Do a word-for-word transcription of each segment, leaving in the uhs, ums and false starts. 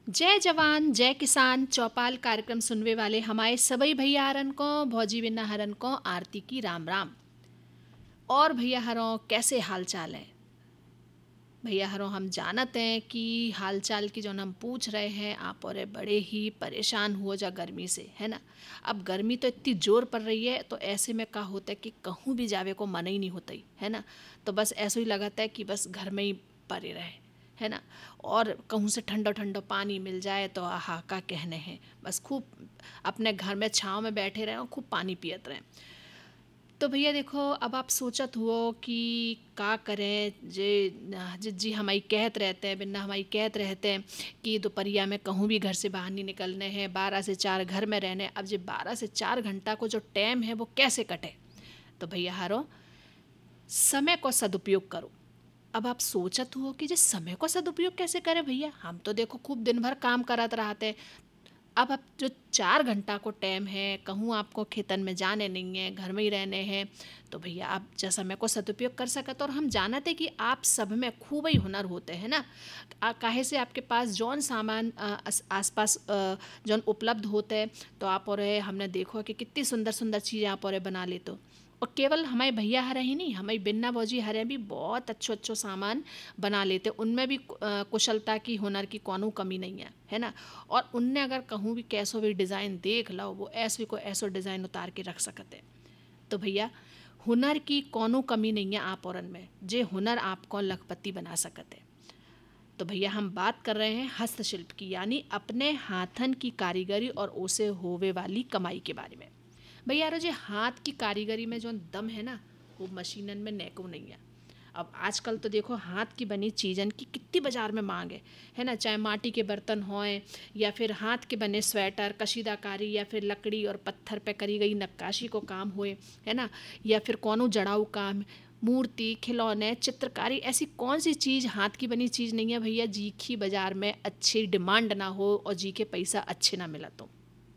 जय जवान जय किसान चौपाल कार्यक्रम सुनने वाले हमारे सभी भैया हरन को भौजी बिन्ना हरन को आरती की राम राम। और भैया हरों कैसे हाल चाल है। भैया हरों हम जानत हैं कि हाल चाल की जो हम पूछ रहे हैं आप और बड़े ही परेशान हुए जा गर्मी से, है ना। अब गर्मी तो इतनी जोर पड़ रही है तो ऐसे में क्या होता है कि कहूँ भी जावे को मन ही नहीं होता ही, है ना। तो बस ऐसे ही लगता है कि बस घर में ही पड़े रहे, है ना। और कहूँ से ठंडो ठंडो पानी मिल जाए तो आहा का कहने हैं, बस खूब अपने घर में छाँव में बैठे रहें और खूब पानी पियत रहें। तो भैया देखो अब आप सोचत हुओ कि का करें जे जे जी हमारी कहत रहते हैं बिन्ना हमारी कहत रहते हैं कि दोपहरिया में कहूँ भी घर से बाहर नहीं निकलने हैं, बारह से चार घर में रहने। अब जो बारह से चार घंटा को जो टाइम है वो कैसे कटे। तो भैया हारो समय को सदुपयोग करो। अब आप सोचत हो कि जो समय को सदुपयोग कैसे करें भैया, हम तो देखो खूब दिन भर काम करत रहते हैं। अब अब जो चार घंटा को टाइम है कहूँ आपको खेतन में जाने नहीं है, घर में ही रहने हैं, तो भैया आप जो समय को सदुपयोग कर सकते। और हम जानते कि आप सब में खूब ही हुनर होते हैं ना। आ- काहे से आपके पास जौन सामान आ, आस आसपास आ, जौन उपलब्ध होते हैं तो आप और हमने देखो कि कितनी सुंदर सुंदर चीज़ें आप और बना लेते हो। और केवल हमारे भैया हरे ही नहीं, हमारी बिन्ना भौजी हरे भी बहुत अच्छो अच्छो सामान बना लेते। उनमें भी अ, कुशलता की हुनर की कोनो कमी नहीं है, है ना। और उनने अगर कहूँ भी कैसो भी डिज़ाइन देख लो वो ऐसे को ऐसो डिज़ाइन उतार के रख सकते। तो भैया हुनर की कोनो कमी नहीं है आप औरन में, जे हुनर आपको लखपति बना सकते। तो भैया हम बात कर रहे हैं हस्तशिल्प की, यानी अपने हाथन की कारीगरी और उसे होवे वाली कमाई के बारे में। भैया यारो जो हाथ की कारीगरी में जो दम है ना वो मशीनन में नैको नहीं है। अब आजकल तो देखो हाथ की बनी चीज़न की कितनी बाजार में मांग है है ना। चाहे माटी के बर्तन होए या फिर हाथ के बने स्वेटर कशीदाकारी या फिर लकड़ी और पत्थर पे करी गई नक्काशी को काम होए, है ना। या फिर कौनो जड़ाऊ काम, मूर्ति खिलौने चित्रकारी, ऐसी कौन सी चीज़ हाथ की बनी चीज़ नहीं है भैया जी की बाजार में अच्छी डिमांड ना हो और जी के पैसा अच्छे ना मिला। तो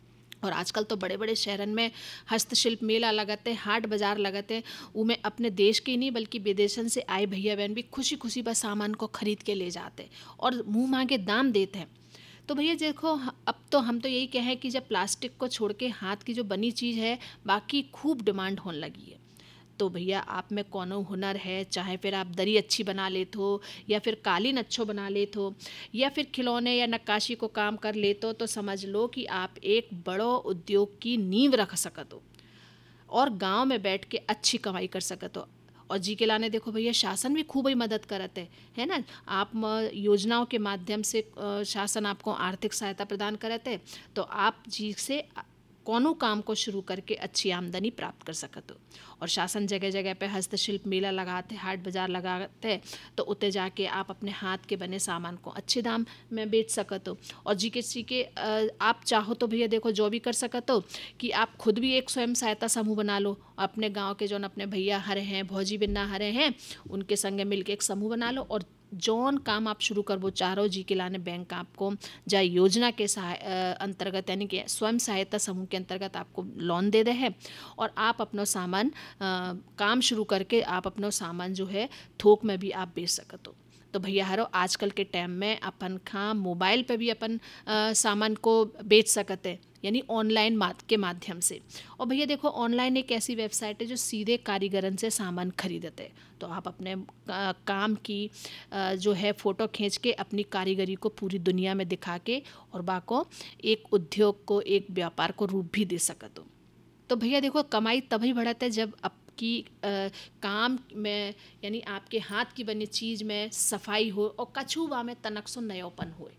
और आजकल तो बड़े बड़े शहरन में हस्तशिल्प मेला लगते, हाट बाजार लगते। उमें अपने देश के ही नहीं बल्कि विदेशन से आए भैया बहन भी खुशी खुशी बस सामान को खरीद के ले जाते और मुंह मांगे दाम देते हैं। तो भैया देखो अब तो हम तो यही कहें कि जब प्लास्टिक को छोड़ के हाथ की जो बनी चीज़ है बाकी खूब डिमांड होने लगी है। तो भैया आप में कौनो हुनर है, चाहे फिर आप दरी अच्छी बना लेते हो या फिर कालीन अच्छो बना लेते हो या फिर खिलौने या नक्काशी को काम कर लेते हो, तो समझ लो कि आप एक बड़ो उद्योग की नींव रख सकते हो और गांव में बैठ के अच्छी कमाई कर सकते हो। और जी के लाने देखो भैया शासन भी खूब ही मदद करते है ना। आप म- योजनाओं के माध्यम से अ, शासन आपको आर्थिक सहायता प्रदान करते, तो आप जी से कोनो काम को शुरू करके अच्छी आमदनी प्राप्त कर सकते हो। और शासन जगह जगह पे हस्तशिल्प मेला लगाते, हाट बाजार लगाते, तो उते जाके आप अपने हाथ के बने सामान को अच्छे दाम में बेच सकते हो। और जी के सी के अ, आप चाहो तो भैया देखो जो भी कर सकते हो कि आप खुद भी एक स्वयं सहायता समूह बना लो। अपने गांव के जो अपने भैया हरे हैं भौजी बिन्ना हरे हैं उनके संगे मिलके एक समूह बना लो और जौन काम आप शुरू करबो चाह रहे हो जी के लाने बैंक आपको जा योजना के सहाय अ, अंतर्गत यानी कि स्वयं सहायता समूह के अंतर्गत आपको लोन दे दे है। और आप अपना सामान अ, काम शुरू करके आप अपना सामान जो है थोक में भी आप बेच सकते हो। तो भैया हरो आजकल के टाइम में अपन खा मोबाइल पे भी अपन अ, सामान को बेच सकते हैं, यानी ऑनलाइन मात के माध्यम से। और भैया देखो ऑनलाइन एक ऐसी वेबसाइट है जो सीधे कारीगरन से सामान खरीदते हैं। तो आप अपने अ, काम की अ, जो है फ़ोटो खींच के अपनी कारीगरी को पूरी दुनिया में दिखा के और बाको एक उद्योग को एक व्यापार को रूप भी दे सकते हो। तो भैया देखो कमाई तभी बढ़त है जब आपकी अ, काम में यानी आपके हाथ की बनी चीज़ में सफाई हो और कछुआ में तनकसो नयोपन होए।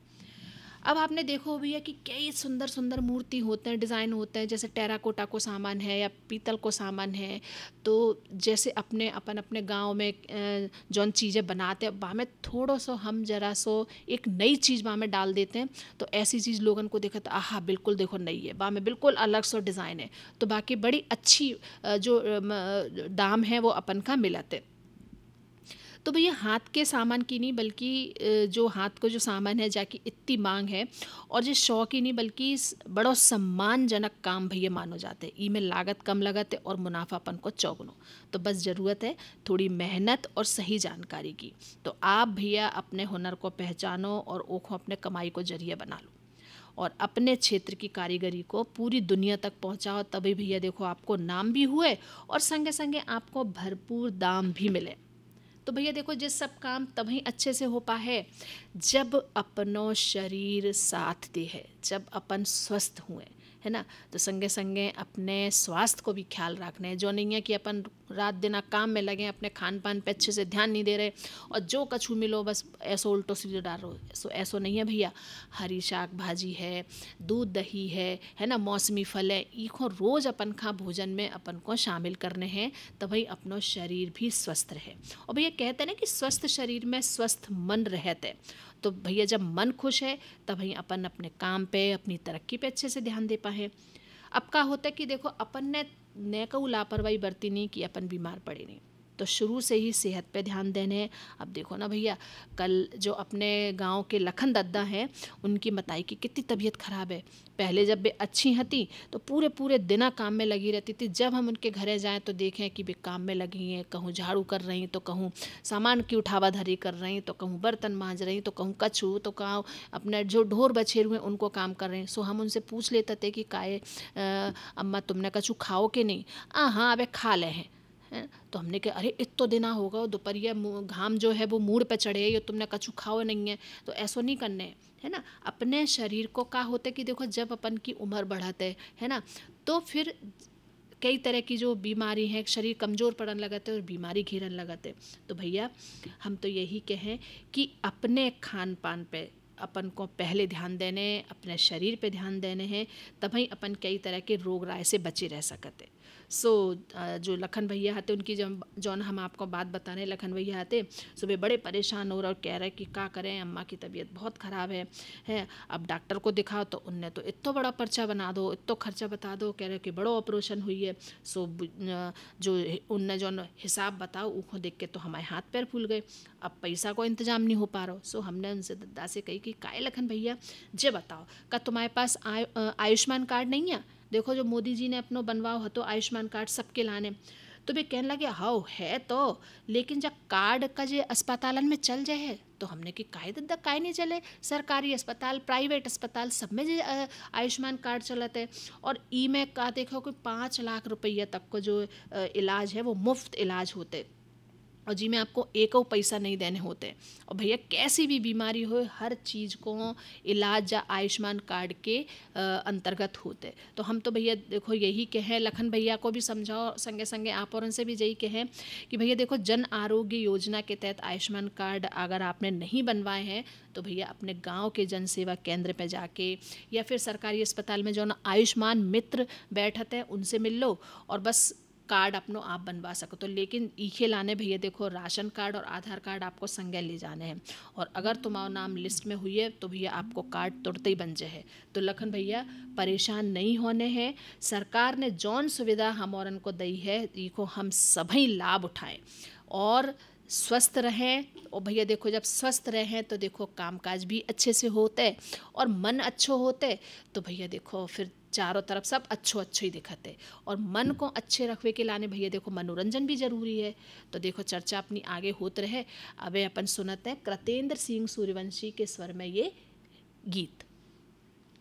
अब आपने देखो भैया कि कई सुंदर सुंदर मूर्ति होते हैं, डिज़ाइन होते हैं, जैसे टेराकोटा को सामान है या पीतल को सामान है। तो जैसे अपने अपन अपने गांव में अ, जौन चीज़ें बनाते हैं बा में थोड़ो सो हम जरा सो एक नई चीज़ बा में डाल देते हैं, तो ऐसी चीज़ लोगन को देखा तो आहा बिल्कुल देखो नई है, बा में बिल्कुल अलग सो डिज़ाइन है। तो बाकी बड़ी अच्छी अ, जो अ, म, दाम है वो अपन का मिलते। तो भैया हाथ के सामान की नहीं, बल्कि अ, जो हाथ को जो सामान है जाके इतनी मांग है, और जो शौक ही नहीं बल्कि इस बड़ो सम्मानजनक काम भैया मानो जाते हैं। इमें लागत कम लगत है और मुनाफापन को चौगुनो। तो बस ज़रूरत है थोड़ी मेहनत और सही जानकारी की। तो आप भैया अपने हुनर को पहचानो और ओखों अपने कमाई को जरिए बना लो, और अपने क्षेत्र की कारीगरी को पूरी दुनिया तक पहुंचाओ। तभी भैया देखो आपको नाम भी हुए और संगे संगे आपको भरपूर दाम भी मिले। तो भैया देखो जिस सब काम तभी अच्छे से हो पाए जब अपनो शरीर साथ दे है, जब अपन स्वस्थ हुए, है ना। तो संगे संगे अपने स्वास्थ्य को भी ख्याल रखना है। जो नहीं है कि अपन रात दिन काम में लगे, अपने खान पान पे अच्छे से ध्यान नहीं दे रहे और जो कछु मिलो बस ऐसो उल्टो सीधे डाल रहे हो। ऐसो ऐसो नहीं है भैया। हरी शाक भाजी है, दूध दही है है ना, मौसमी फल है, इको रोज़ अपन खा भोजन में अपन को शामिल करने हैं, तब भाई अपनो शरीर भी स्वस्थ रहे। और भैया कहते हैं ना कि स्वस्थ शरीर में स्वस्थ मन रहते। तो भैया जब मन खुश है तब भाई अपन अपने काम पे, अपनी तरक्की पे अच्छे से ध्यान दे पाए। अब का होता है कि देखो अपन ने न कहूँ लापरवाही बरती नहीं कि अपन बीमार पड़े नहीं, तो शुरू से ही सेहत पे ध्यान देने। अब देखो ना भैया, कल जो अपने गांव के लखन दद्दा हैं उनकी बताई कि कितनी तबीयत ख़राब है। पहले जब वे अच्छी हती तो पूरे पूरे दिना काम में लगी रहती थी। जब हम उनके घरे जाएं तो देखें कि वे काम में लगी हैं, कहूँ झाड़ू कर रही तो कहूँ सामान की उठावा धरी कर रही, तो कहूँ बर्तन मांज रही, तो कहूँ कछू, तो कहूँ अपने जो ढोर बछेर हुए उनको काम कर रहे हैं। सो हम उनसे पूछ लेते थे कि काये अम्मा तुमने कछू खाओ कि नहीं। आ हाँ अबे खा ले हैं, है। तो हमने कहा अरे इतो दिना होगा, दोपहरिया घाम जो है वो मूड पे चढ़े, ये तुमने कछु खाओ नहीं है। तो ऐसो नहीं करने है, है ना। अपने शरीर को का होता है कि देखो जब अपन की उम्र बढ़ते है ना, तो फिर कई तरह की जो बीमारी है, शरीर कमज़ोर पड़ने लगते और बीमारी घेरन लगते। तो भैया हम तो यही कहें कि अपने खान पान पे अपन को पहले ध्यान देने, अपने शरीर पे ध्यान देने हैं, तभी अपन कई तरह के रोग राय से बचे रह सकते। सो जो लखन भैया आते उनकी जब जौन हम आपको बात बता रहे, लखन भैया आते सुबह बड़े परेशान हो रहे और कह रहे कि क्या करें, अम्मा की तबीयत बहुत ख़राब है है अब डॉक्टर को दिखाओ। तो उनने तो इतना बड़ा पर्चा बना दो, इतना खर्चा बता दो, कह रहे कि बड़ो ऑपरेशन हुई है। सो जो उनने जो हिसाब बताओ उसको देख के तो हमारे हाथ पैर फूल गए। अब पैसा को इंतजाम नहीं हो पा रहा। सो हमने उनसे दद्दा से कही कि काय लखन भैया जे बताओ, का तुम्हारे पास आय आयुष्मान कार्ड नहीं है? देखो जो मोदी जी ने अपनो बनवाओ हो तो आयुष्मान कार्ड सबके लाने। तो वे कहने लगे हाउ है तो, लेकिन जब कार्ड का जे अस्पतालन में चल जाए है तो हमने कि काय दद्दा काय नहीं चले, सरकारी अस्पताल प्राइवेट अस्पताल सब में जे आयुष्मान कार्ड चलते है। और ई में का देखो कोई पाँच लाख रुपया तक को जो इलाज है वो मुफ्त इलाज होते, और जी में आपको एक पैसा नहीं देने होते। और भैया कैसी भी बीमारी हो हर चीज़ को इलाज या आयुष्मान कार्ड के अंतर्गत होते। तो हम तो भैया देखो यही कहें, लखन भैया को भी समझाओ, संगे संगे आप और उनसे भी यही कहें कि भैया देखो जन आरोग्य योजना के तहत आयुष्मान कार्ड अगर आपने नहीं बनवाए हैं तो भैया अपने गांव के जन सेवा केंद्र पे जाके या फिर सरकारी अस्पताल में जो ना आयुष्मान मित्र बैठते हैं उनसे मिल लो और बस कार्ड अपनो आप बनवा सको। तो लेकिन इखे लाने भैया देखो राशन कार्ड और आधार कार्ड आपको संगे ले जाने हैं, और अगर तुम्हारा नाम लिस्ट में हुई है तो भैया आपको कार्ड तुरंत ही बन जाए। तो लखन भैया परेशान नहीं होने हैं, सरकार ने जौन सुविधा हम और को दी है इको हम सभी लाभ उठाएं और स्वस्थ रहें। और भैया देखो जब स्वस्थ रहें तो देखो कामकाज भी अच्छे से होते और मन अच्छो होते, तो भैया देखो फिर चारों तरफ सब अच्छो अच्छो ही दिखते। और मन को अच्छे रखवे के लाने भैया देखो मनोरंजन भी जरूरी है। तो देखो चर्चा अपनी आगे होत रहे। अबे अपन सुनते हैं कृतेंद्र सिंह सूर्यवंशी के स्वर में ये गीत।